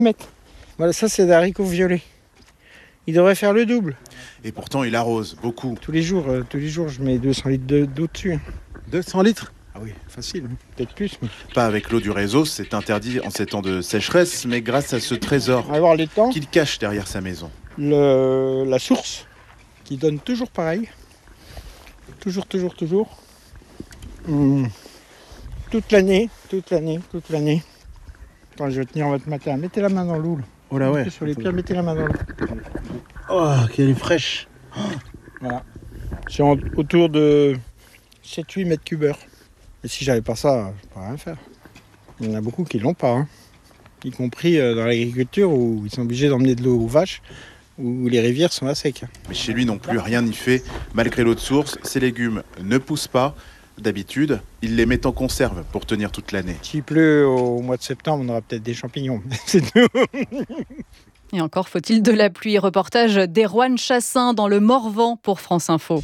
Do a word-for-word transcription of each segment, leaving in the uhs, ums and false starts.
mètres. Voilà, ça c'est des haricots violets. Il devrait faire le double. Et pourtant, il arrose beaucoup. Tous les jours, euh, tous les jours, je mets deux cents litres de- d'eau dessus. deux cents litres ? Ah oui, facile, hein. Peut-être plus. Mais... Pas avec l'eau du réseau, c'est interdit en ces temps de sécheresse, mais grâce à ce trésor On va voir les temps. qu'il cache derrière sa maison. Le, la source qui donne toujours pareil. Toujours, toujours, toujours. Hum. Toute l'année, toute l'année, toute l'année. Attends, je vais tenir votre matin. Mettez la main dans l'eau. Là. Oh là ouais. Sur les pieds, mettez la main dans l'eau. Oh, qu'elle est fraîche. Voilà. C'est en- autour de sept à huit mètres cubes heure. Et si j'avais pas ça, je pourrais rien faire. Il y en a beaucoup qui l'ont pas. Hein. Y compris euh, dans l'agriculture où ils sont obligés d'emmener de l'eau aux vaches, où les rivières sont à sec. Mais chez lui non plus, rien n'y fait. Malgré l'eau de source, ses légumes ne poussent pas. D'habitude, il les met en conserve pour tenir toute l'année. S'il pleut au mois de septembre, on aura peut-être des champignons. C'est tout. Et encore faut-il de la pluie. Reportage d'Erwan Chassin dans le Morvan pour France Info.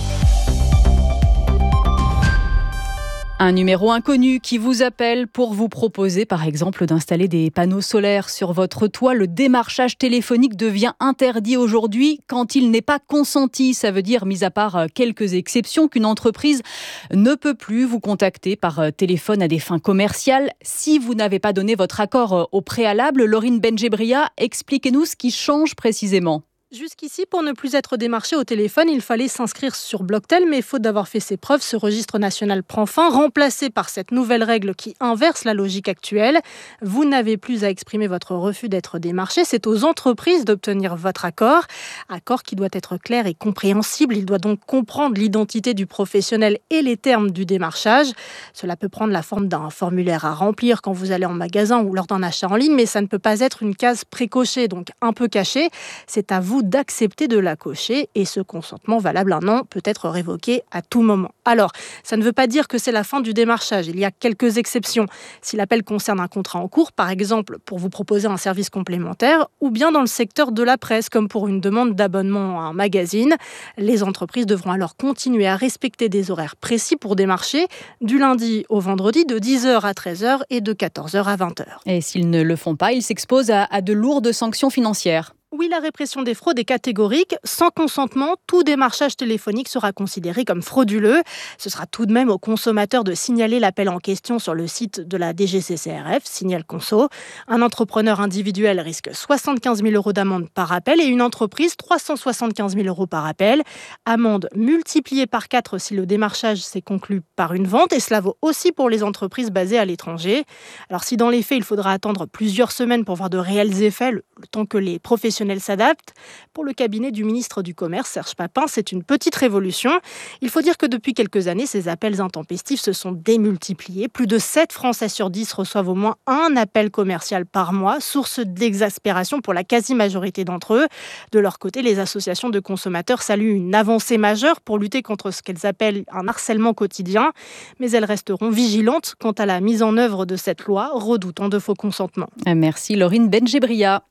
Un numéro inconnu qui vous appelle pour vous proposer par exemple d'installer des panneaux solaires sur votre toit. Le démarchage téléphonique devient interdit aujourd'hui quand il n'est pas consenti. Ça veut dire, mis à part quelques exceptions, qu'une entreprise ne peut plus vous contacter par téléphone à des fins commerciales si vous n'avez pas donné votre accord au préalable. Laurine Benjebria, expliquez-nous ce qui change précisément. Jusqu'ici, pour ne plus être démarché au téléphone, il fallait s'inscrire sur Blocktel, mais faute d'avoir fait ses preuves, ce registre national prend fin, remplacé par cette nouvelle règle qui inverse la logique actuelle. Vous n'avez plus à exprimer votre refus d'être démarché, c'est aux entreprises d'obtenir votre accord. Accord qui doit être clair et compréhensible, il doit donc comprendre l'identité du professionnel et les termes du démarchage. Cela peut prendre la forme d'un formulaire à remplir quand vous allez en magasin ou lors d'un achat en ligne, mais ça ne peut pas être une case précochée, donc un peu cachée. C'est à vous d'accepter de la cocher et ce consentement valable un an peut être révoqué à tout moment. Alors, ça ne veut pas dire que c'est la fin du démarchage. Il y a quelques exceptions. Si l'appel concerne un contrat en cours, par exemple pour vous proposer un service complémentaire, ou bien dans le secteur de la presse, comme pour une demande d'abonnement à un magazine, les entreprises devront alors continuer à respecter des horaires précis pour démarcher, du lundi au vendredi de dix heures à treize heures et de quatorze heures à vingt heures. Et s'ils ne le font pas, ils s'exposent à, à de lourdes sanctions financières. Oui, la répression des fraudes est catégorique. Sans consentement, tout démarchage téléphonique sera considéré comme frauduleux. Ce sera tout de même au consommateur de signaler l'appel en question sur le site de la D G C C R F, Signal Conso. Un entrepreneur individuel risque soixante-quinze mille euros d'amende par appel et une entreprise trois cent soixante-quinze mille euros par appel. Amende multipliée par quatre si le démarchage s'est conclu par une vente et cela vaut aussi pour les entreprises basées à l'étranger. Alors si dans les faits, il faudra attendre plusieurs semaines pour voir de réels effets, le temps que les professionnels s'adaptent, pour le cabinet du ministre du Commerce, Serge Papin, c'est une petite révolution. Il faut dire que depuis quelques années, ces appels intempestifs se sont démultipliés. Plus de sept Français sur dix reçoivent au moins un appel commercial par mois, source d'exaspération pour la quasi-majorité d'entre eux. De leur côté, les associations de consommateurs saluent une avancée majeure pour lutter contre ce qu'elles appellent un harcèlement quotidien, mais elles resteront vigilantes quant à la mise en œuvre de cette loi, redoutant de faux consentements. Merci Laurine Benjebria.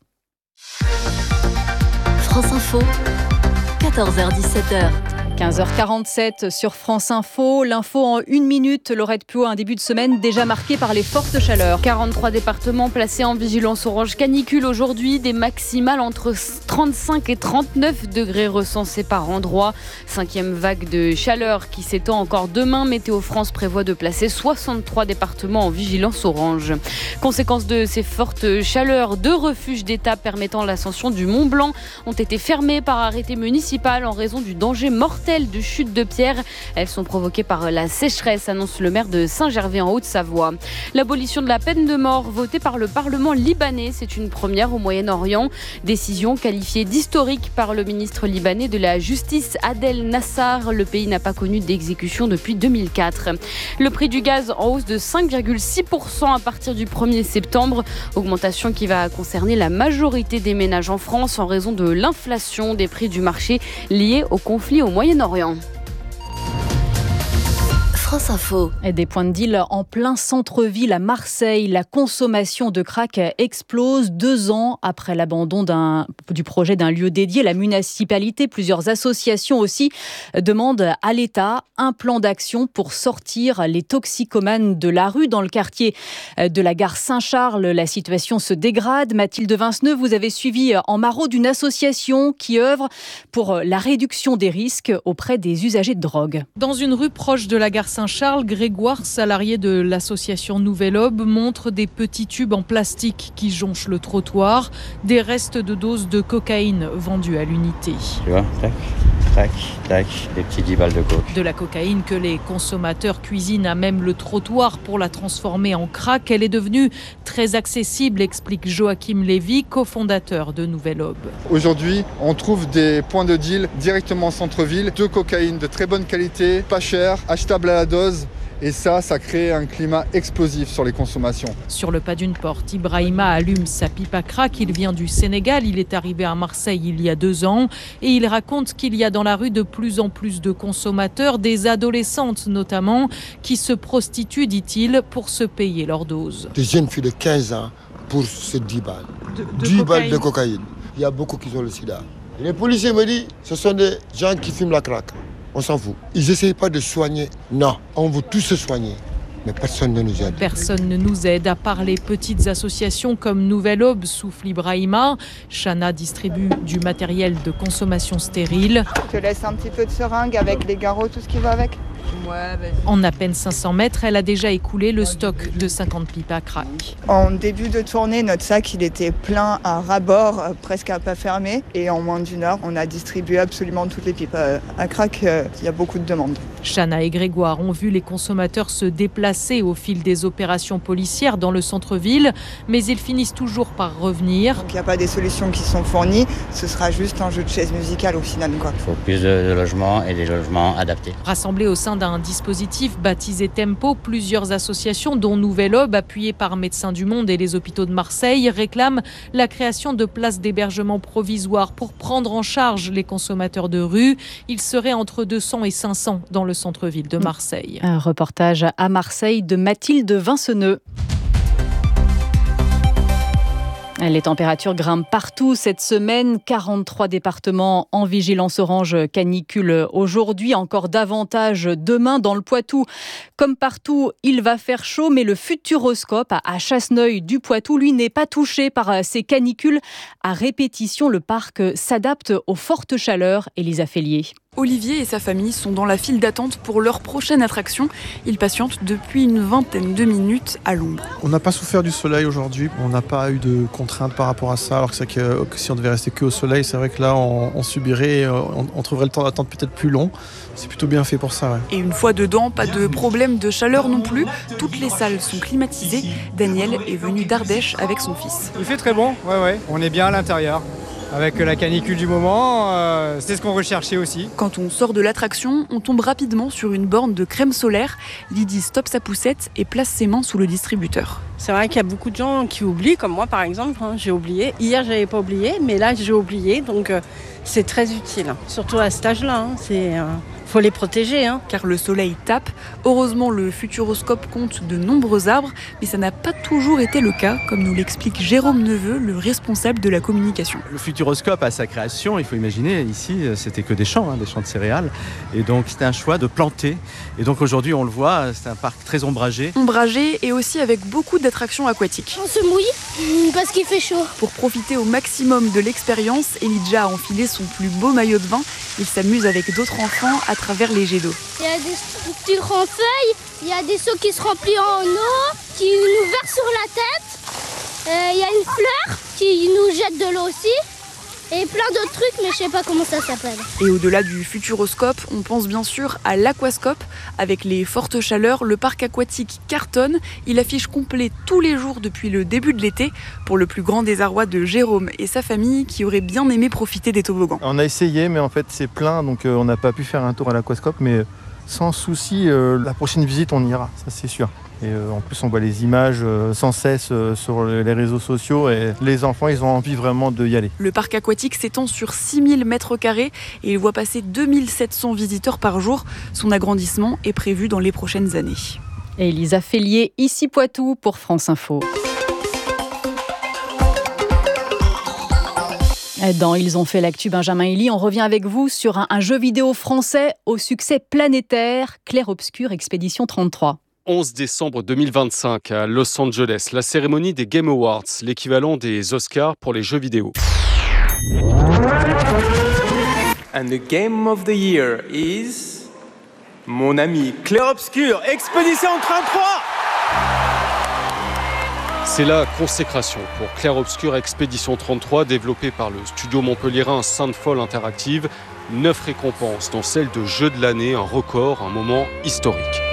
France Info, quatorze heures dix-sept heures. quinze heures quarante-sept sur France Info. L'info en une minute. Laurette Puot, un début de semaine déjà marqué par les fortes chaleurs. quarante-trois départements placés en vigilance orange canicule aujourd'hui. Des maximales entre trente-cinq et trente-neuf degrés recensés par endroit. Cinquième vague de chaleur qui s'étend encore demain. Météo France prévoit de placer soixante-trois départements en vigilance orange. Conséquence de ces fortes chaleurs, deux refuges d'État permettant l'ascension du Mont Blanc ont été fermés par arrêté municipal en raison du danger mortel de chutes de pierres. Elles sont provoquées par la sécheresse, annonce le maire de Saint-Gervais en Haute-Savoie. L'abolition de la peine de mort votée par le Parlement libanais, c'est une première au Moyen-Orient. Décision qualifiée d'historique par le ministre libanais de la Justice, Adel Nassar. Le pays n'a pas connu d'exécution depuis deux mille quatre. Le prix du gaz en hausse de cinq virgule six pour cent à partir du premier septembre. Augmentation qui va concerner la majorité des ménages en France en raison de l'inflation des prix du marché liée au conflit au Moyen-Orient. France Info. Et des points de deal en plein centre-ville à Marseille. La consommation de crack explose deux ans après l'abandon d'un, du projet d'un lieu dédié. La municipalité, plusieurs associations aussi, demandent à l'État un plan d'action pour sortir les toxicomanes de la rue. Dans le quartier de la gare Saint-Charles, la situation se dégrade. Mathilde Vinceneux, vous avez suivi en maraude une association qui œuvre pour la réduction des risques auprès des usagers de drogue. Dans une rue proche de la gare Saint-Charles, Grégoire, salarié de l'association Nouvelle Aube, montre des petits tubes en plastique qui jonchent le trottoir, des restes de doses de cocaïne vendus à l'unité. Tu vois, tac, tac, tac, des petits dix balles de coke. De la cocaïne que les consommateurs cuisinent à même le trottoir pour la transformer en crack. Elle est devenue très accessible, explique Joachim Lévy, cofondateur de Nouvelle Aube. Aujourd'hui, on trouve des points de deal directement en centre-ville, de cocaïne de très bonne qualité, pas cher, achetable à la dose. Et ça, ça crée un climat explosif sur les consommations. Sur le pas d'une porte, Ibrahima allume sa pipe à crack. Il vient du Sénégal, il est arrivé à Marseille il y a deux ans. Et il raconte qu'il y a dans la rue de plus en plus de consommateurs, des adolescentes notamment, qui se prostituent, dit-il, pour se payer leur dose. Des jeunes filles de quinze ans pour ces dix balles. De, de dix cocaïne. balles de cocaïne. Il y a beaucoup qui ont le sida. Les policiers me disent, ce sont des gens qui fument la crack. On s'en fout. Ils n'essayent pas de soigner. Non, on veut tous se soigner. Mais personne ne nous aide. Personne ne nous aide, à part les petites associations comme Nouvelle Aube, souffle Ibrahima. Chana distribue du matériel de consommation stérile. Je te laisse un petit peu de seringue avec les garrots, tout ce qui va avec. Ouais, en à peine cinq cents mètres, elle a déjà écoulé le stock de cinquante pipes à crack. En début de tournée, notre sac il était plein à ras-bord, presque à pas fermé. Et en moins d'une heure, on a distribué absolument toutes les pipes à crack. Il y a beaucoup de demandes. Chana et Grégoire ont vu les consommateurs se déplacer au fil des opérations policières dans le centre-ville, mais ils finissent toujours par revenir. Donc il n'y a pas des solutions qui sont fournies, ce sera juste un jeu de chaises musicales au final, quoi. Il faut plus de, de logements et des logements adaptés. Rassemblés au sein d'un dispositif baptisé Tempo, plusieurs associations, dont Nouvelle Aube, appuyée par Médecins du Monde et les hôpitaux de Marseille, réclament la création de places d'hébergement provisoires pour prendre en charge les consommateurs de rue. Ils seraient entre deux cents et cinq cents dans le centre-ville de Marseille. Un reportage à Marseille de Mathilde Vinceneux. Les températures grimpent partout cette semaine. quarante-trois départements en vigilance orange canicule aujourd'hui. Encore davantage demain dans le Poitou. Comme partout, il va faire chaud, mais le Futuroscope à Chasseneuil du Poitou, lui, n'est pas touché par ces canicules à répétition. Le parc s'adapte aux fortes chaleurs. Élisa Fellier. Olivier et sa famille sont dans la file d'attente pour leur prochaine attraction. Ils patientent depuis une vingtaine de minutes à l'ombre. On n'a pas souffert du soleil aujourd'hui, on n'a pas eu de contraintes par rapport à ça, alors que, c'est que, que si on devait rester que au soleil, c'est vrai que là on, on subirait, on, on trouverait le temps d'attente peut-être plus long. C'est plutôt bien fait pour ça. Ouais. Et une fois dedans, pas de problème de chaleur non plus. Toutes les salles sont climatisées. Daniel est venu d'Ardèche avec son fils. Il fait très bon, ouais, ouais. On est bien à l'intérieur. Avec la canicule du moment, euh, c'est ce qu'on recherchait aussi. Quand on sort de l'attraction, on tombe rapidement sur une borne de crème solaire. Lydie stoppe sa poussette et place ses mains sous le distributeur. C'est vrai qu'il y a beaucoup de gens qui oublient, comme moi par exemple, hein, j'ai oublié. Hier, j'avais pas oublié, mais là, j'ai oublié, donc euh, c'est très utile. Surtout à cet âge-là, hein, c'est... Euh... faut les protéger. Hein. Car le soleil tape. Heureusement, le Futuroscope compte de nombreux arbres, mais ça n'a pas toujours été le cas, comme nous l'explique Jérôme Neveu, le responsable de la communication. Le Futuroscope, à sa création, il faut imaginer, ici, c'était que des champs, hein, des champs de céréales. Et donc, c'était un choix de planter. Et donc, aujourd'hui, on le voit, c'est un parc très ombragé. Ombragé et aussi avec beaucoup d'attractions aquatiques. On se mouille parce qu'il fait chaud. Pour profiter au maximum de l'expérience, Elijah a enfilé son plus beau maillot de bain. Il s'amuse avec d'autres enfants à travers les jets d'eau. Il y a des structures en feuilles, il y a des seaux qui se remplissent en eau, qui nous versent sur la tête. Euh, il y a une fleur qui nous jette de l'eau aussi. Et plein d'autres trucs, mais je sais pas comment ça s'appelle. Et au-delà du Futuroscope, on pense bien sûr à l'Aquascope. Avec les fortes chaleurs, le parc aquatique cartonne. Il affiche complet tous les jours depuis le début de l'été, pour le plus grand désarroi de Jérôme et sa famille qui auraient bien aimé profiter des toboggans. On a essayé, mais en fait c'est plein, donc euh, on n'a pas pu faire un tour à l'Aquascope, mais sans souci, euh, la prochaine visite on ira, ça c'est sûr. Et euh, en plus, on voit les images euh, sans cesse euh, sur les réseaux sociaux et les enfants, ils ont envie vraiment d'y aller. Le parc aquatique s'étend sur six mille mètres carrés et il voit passer deux mille sept cents visiteurs par jour. Son agrandissement est prévu dans les prochaines années. Et Elisa Félier, ici Poitou pour France Info. Dans Ils ont fait l'actu, Benjamin Elie, on revient avec vous sur un, un jeu vidéo français au succès planétaire, Clair Obscur Expédition trente-trois. onze décembre deux mille vingt-cinq à Los Angeles, la cérémonie des Game Awards, l'équivalent des Oscars pour les jeux vidéo. And the game of the year is mon ami Clair Obscur Expédition trente-trois. C'est la consécration pour Clair Obscur Expédition trente-trois, développé par le studio montpelliérain Sainte-Folle Interactive. Neuf récompenses, dont celle de jeu de l'année, un record, un moment historique.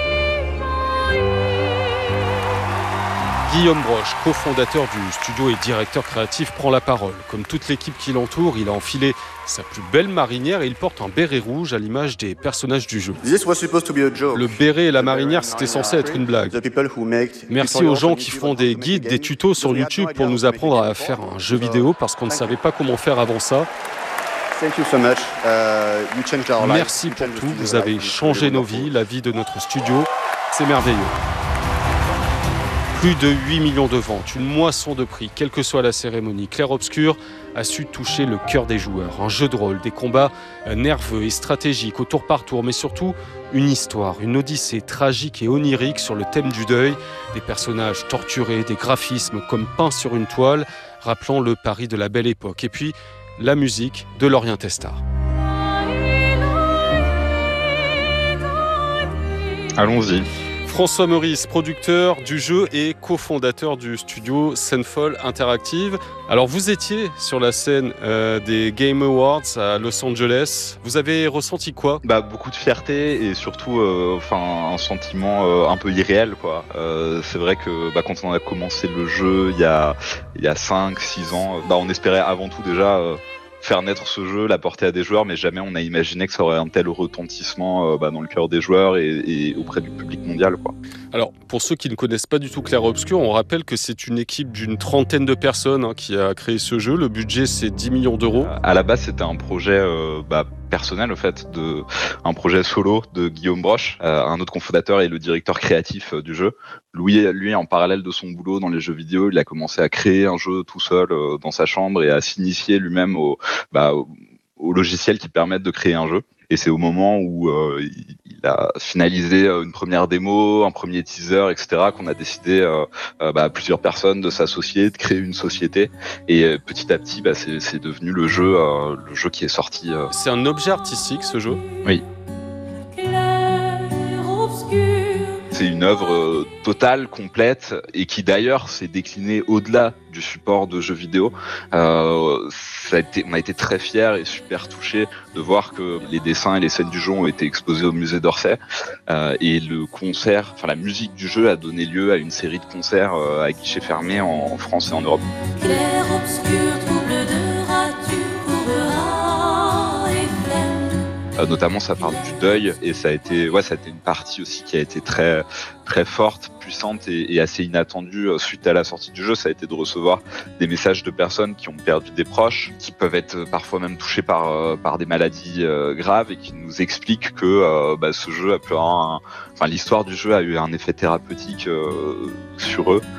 Guillaume Broche, cofondateur du studio et directeur créatif, prend la parole. Comme toute l'équipe qui l'entoure, il a enfilé sa plus belle marinière et il porte un béret rouge à l'image des personnages du jeu. Le béret et la marinière, c'était censé être une blague. Merci aux gens qui font des guides, des tutos sur YouTube pour nous apprendre à faire un jeu vidéo parce qu'on ne savait pas comment faire avant ça. Merci pour tout, vous avez changé nos vies, la vie de notre studio. C'est merveilleux. Plus de huit millions de ventes, une moisson de prix, quelle que soit la cérémonie. Clair Obscur a su toucher le cœur des joueurs. Un jeu de rôle, des combats nerveux et stratégiques au tour par tour, mais surtout une histoire, une odyssée tragique et onirique sur le thème du deuil. Des personnages torturés, des graphismes comme peints sur une toile, rappelant le Paris de la belle époque. Et puis la musique de Lorien Testard. Allons-y. François Meurice, producteur du jeu et cofondateur du studio Sainte-Folle Interactive. Alors vous étiez sur la scène euh, des Game Awards à Los Angeles. Vous avez ressenti quoi ? Bah, beaucoup de fierté et surtout euh, enfin, un sentiment euh, un peu irréel, quoi. Euh, c'est vrai que bah, quand on a commencé le jeu il y a, il y a cinq six ans, bah, on espérait avant tout déjà... Euh, faire naître ce jeu, l'apporter à des joueurs, mais jamais on a imaginé que ça aurait un tel retentissement euh, bah, dans le cœur des joueurs et, et auprès du public mondial, quoi. Alors, pour ceux qui ne connaissent pas du tout Clair Obscur, on rappelle que c'est une équipe d'une trentaine de personnes hein, qui a créé ce jeu. Le budget, c'est dix millions d'euros. À la base, c'était un projet euh, bah, personnel, au fait, de, un projet solo de Guillaume Broche, euh, un autre cofondateur et le directeur créatif euh, du jeu. Louis, lui, en parallèle de son boulot dans les jeux vidéo, il a commencé à créer un jeu tout seul euh, dans sa chambre et à s'initier lui-même au, bah, au, au logiciel qui permettent de créer un jeu. Et c'est au moment où euh, il a finalisé une première démo, un premier teaser, et cetera, qu'on a décidé, euh, euh, bah, plusieurs personnes, de s'associer, de créer une société. Et euh, petit à petit, bah, c'est, c'est devenu le jeu, euh, le jeu qui est sorti. Euh... C'est un objet artistique, ce jeu ? Oui. C'est une œuvre euh, totale, complète, et qui d'ailleurs s'est déclinée au-delà du support de jeux vidéo. Euh, ça a été, on a été très fiers et super touchés de voir que les dessins et les scènes du jeu ont été exposés au musée d'Orsay. Euh, et le concert, enfin la musique du jeu a donné lieu à une série de concerts euh, à guichet fermé en, en France et en Europe. Clair obscur, trouble de rature, courera et flemme. Euh, notamment, ça parle du deuil et ça a été, ouais, ça a été une partie aussi qui a été très, très forte, puissante et, et assez inattendue euh, suite à la sortie du jeu. Ça a été de recevoir des messages de personnes qui ont perdu des proches, qui peuvent être parfois même touchés par, euh, par des maladies euh, graves et qui nous expliquent que euh, bah, ce jeu a pu avoir un, enfin, l'histoire du jeu a eu un effet thérapeutique euh, sur eux.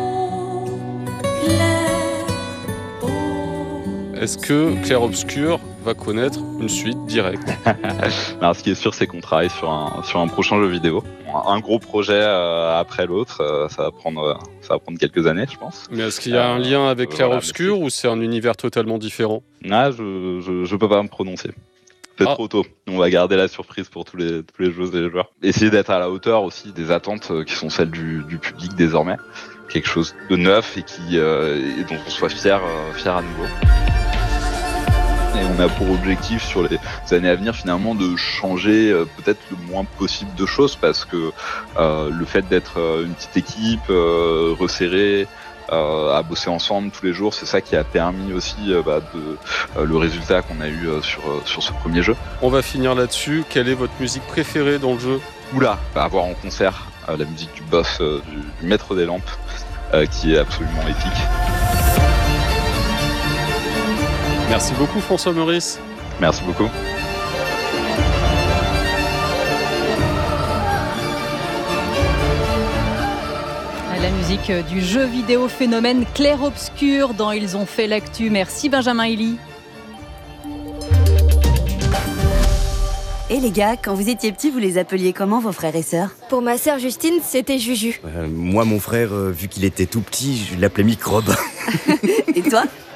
Est-ce que Clair Obscur va connaître une suite directe ? Alors, ce qui est sûr, c'est qu'on travaille sur un, sur un prochain jeu vidéo. Un gros projet euh, après l'autre. Euh, ça va prendre, ça va prendre quelques années, je pense. Mais est-ce qu'il y a euh, un lien avec Clair voilà, Obscur ou c'est un univers totalement différent ? Ah, je, je, je peux pas me prononcer. C'est ah. trop tôt. On va garder la surprise pour tous les, tous les joueuses et les joueurs. Essayer d'être à la hauteur aussi des attentes qui sont celles du, du public désormais. Quelque chose de neuf et, qui, euh, et dont on soit fier, euh, fier à nouveau. Et on a pour objectif sur les années à venir finalement de changer euh, peut-être le moins possible de choses parce que euh, le fait d'être euh, une petite équipe euh, resserrée, euh, à bosser ensemble tous les jours, c'est ça qui a permis aussi euh, bah, de, euh, le résultat qu'on a eu euh, sur, euh, sur ce premier jeu. On va finir là-dessus. Quelle est votre musique préférée dans le jeu ? Oula, bah, à voir en concert euh, la musique du boss, euh, du, du maître des lampes, euh, qui est absolument épique. Merci beaucoup François Meurice. Merci beaucoup. La musique du jeu vidéo phénomène Clair-Obscur dans Ils ont fait l'actu. Merci Benjamin Elie. Et les gars, quand vous étiez petits, vous les appeliez comment vos frères et sœurs? Pour ma sœur Justine, c'était Juju. Euh, moi, mon frère, euh, vu qu'il était tout petit, je l'appelais Microbe. Et toi?